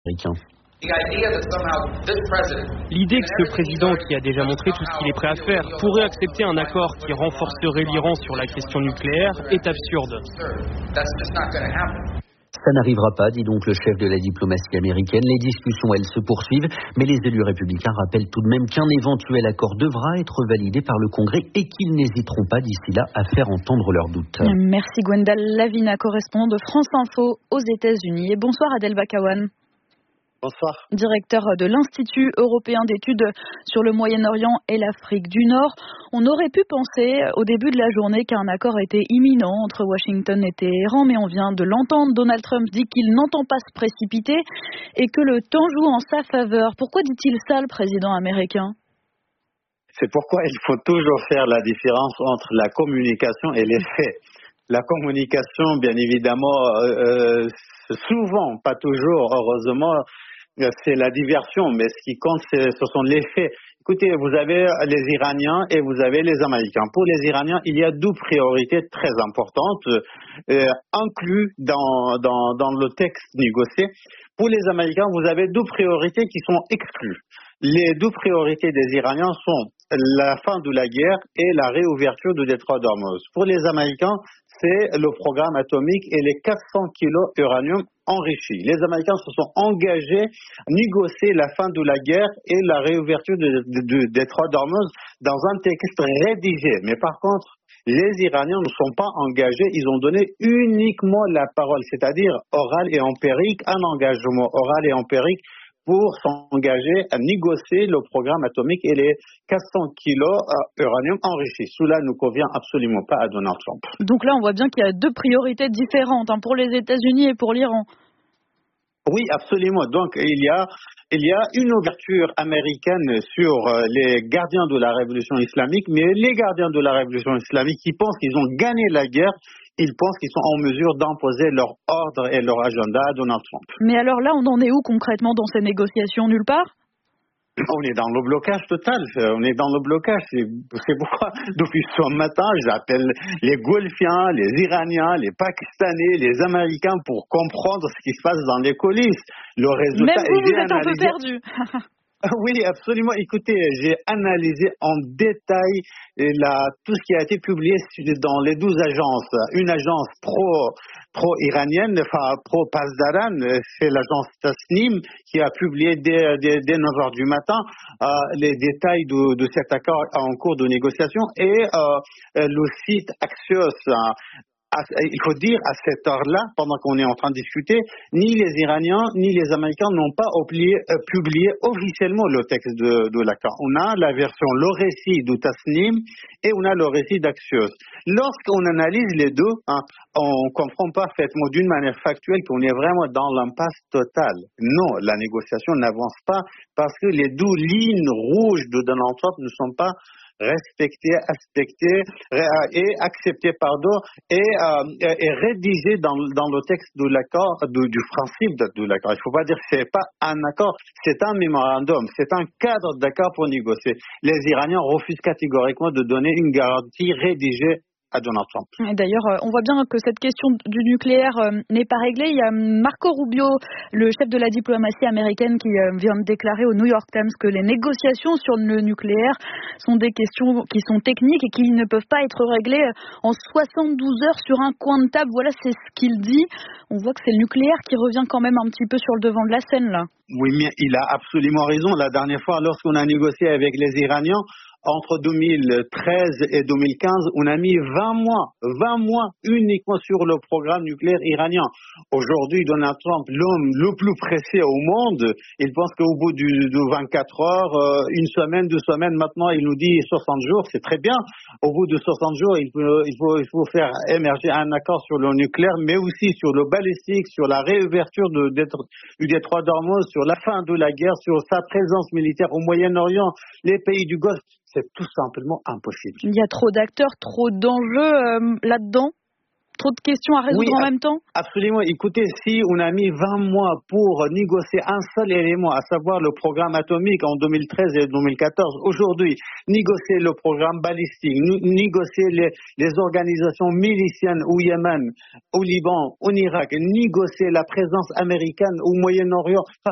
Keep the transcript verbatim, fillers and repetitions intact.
américain. L'idée que ce président, qui a déjà montré tout ce qu'il est prêt à faire, pourrait accepter un accord qui renforcerait l'Iran sur la question nucléaire est absurde. Ça n'arrivera pas, dit donc le chef de la diplomatie américaine. Les discussions, elles, se poursuivent, mais les élus républicains rappellent tout de même qu'un éventuel accord devra être validé par le Congrès et qu'ils n'hésiteront pas d'ici là à faire entendre leurs doutes. Merci Gwendal Lavina, correspondant de France Info aux États-Unis. Et bonsoir Adel Bakawan. Bonsoir. Directeur de l'Institut européen d'études sur le Moyen-Orient et l'Afrique du Nord. On aurait pu penser au début de la journée qu'un accord était imminent entre Washington et Téhéran, mais on vient de l'entendre. Donald Trump dit qu'il n'entend pas se précipiter et que le temps joue en sa faveur. Pourquoi dit-il ça, le président américain ? C'est pourquoi il faut toujours faire la différence entre la communication et les faits. La communication, bien évidemment, euh, souvent, pas toujours, heureusement, c'est la diversion, mais ce qui compte, c'est, ce sont les faits. Écoutez, vous avez les Iraniens et vous avez les Américains. Pour les Iraniens, il y a deux priorités très importantes, euh, inclus dans, dans, dans le texte négocié. Pour les Américains, vous avez deux priorités qui sont exclues. Les deux priorités des Iraniens sont la fin de la guerre et la réouverture du détroit d'Ormuz. Pour les Américains, c'est le programme atomique et les quatre cents kilos d'uranium enrichi. Les Américains se sont engagés à négocier la fin de la guerre et la réouverture du détroit d'Ormuz dans un texte rédigé. Mais par contre, les Iraniens ne sont pas engagés, ils ont donné uniquement la parole, c'est-à-dire orale et empirique, un engagement oral et empirique pour s'engager à négocier le programme atomique et les quatre cents kilos d'uranium enrichi. Cela ne convient absolument pas à Donald Trump. Donc là, on voit bien qu'il y a deux priorités différentes hein, pour les États-Unis et pour l'Iran. Oui, absolument. Donc, il y a, il y a une ouverture américaine sur les gardiens de la révolution islamique, mais les gardiens de la révolution islamique qui pensent qu'ils ont gagné la guerre, ils pensent qu'ils sont en mesure d'imposer leur ordre et leur agenda à Donald Trump. Mais alors là, on en est où concrètement dans ces négociations? Nulle part? On est dans le blocage total, on est dans le blocage. C'est, c'est pourquoi, depuis ce matin, j'appelle les Golfiens, les Iraniens, les Pakistanais, les Américains pour comprendre ce qui se passe dans les coulisses. Le résultat Même vous, est vous êtes analysé. Un peu perdu. Oui, absolument. Écoutez, j'ai analysé en détail la, tout ce qui a été publié dans les douze agences. Une agence pro, pro-iranienne, enfin pro-Pasdaran, c'est l'agence Tasnim qui a publié dès, dès, dès neuf heures du matin euh, les détails de, de cet accord en cours de négociation et euh, le site Axios. Hein, il faut dire, à cette heure-là, pendant qu'on est en train de discuter, ni les Iraniens ni les Américains n'ont pas publié, euh, publié officiellement le texte de, de l'accord. On a la version, le récit de Tasnim et on a le récit d'Axios. Lorsqu'on analyse les deux, hein, on comprend parfaitement d'une manière factuelle qu'on est vraiment dans l'impasse totale. Non, la négociation n'avance pas parce que les deux lignes rouges de Donald Trump ne sont pas respecté, accepté et accepté pardon et, euh, et rédigé dans, dans le texte de l'accord de, du principe de, de l'accord. Il ne faut pas dire que c'est pas un accord, c'est un mémorandum, c'est un cadre d'accord pour négocier. Les Iraniens refusent catégoriquement de donner une garantie rédigée à Donald Trump. Et d'ailleurs, on voit bien que cette question du nucléaire n'est pas réglée. Il y a Marco Rubio, le chef de la diplomatie américaine, qui vient de déclarer au New York Times que les négociations sur le nucléaire sont des questions qui sont techniques et qui ne peuvent pas être réglées en soixante-douze heures sur un coin de table. Voilà, c'est ce qu'il dit. On voit que c'est le nucléaire qui revient quand même un petit peu sur le devant de la scène, là. Oui, mais il a absolument raison. La dernière fois, lorsqu'on a négocié avec les Iraniens, entre deux mille treize et deux mille quinze, on a mis vingt mois, vingt mois uniquement sur le programme nucléaire iranien. Aujourd'hui, Donald Trump, l'homme le plus pressé au monde, il pense qu'au bout du, de vingt-quatre heures, euh, une semaine, deux semaines, maintenant, il nous dit soixante jours, c'est très bien. Au bout de soixante jours, il faut, il faut, il faut faire émerger un accord sur le nucléaire, mais aussi sur le balistique, sur la réouverture de, de, du détroit d'Ormuz, sur la fin de la guerre, sur sa présence militaire au Moyen-Orient, les pays du Golfe. C'est tout simplement impossible. Il y a trop d'acteurs, trop d'enjeux euh, là-dedans? Trop de questions à résoudre oui, en même temps? Absolument. Écoutez, si on a mis vingt mois pour négocier un seul élément, à savoir le programme atomique en deux mille treize et deux mille quatorze, aujourd'hui, négocier le programme balistique, négocier les, les organisations miliciennes au Yémen, au Liban, en Irak, négocier la présence américaine au Moyen-Orient,